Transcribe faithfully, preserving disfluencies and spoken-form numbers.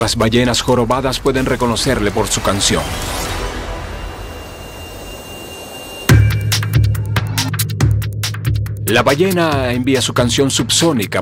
Las ballenas jorobadas pueden reconocerle por su canción. La ballena envía su canción subsónica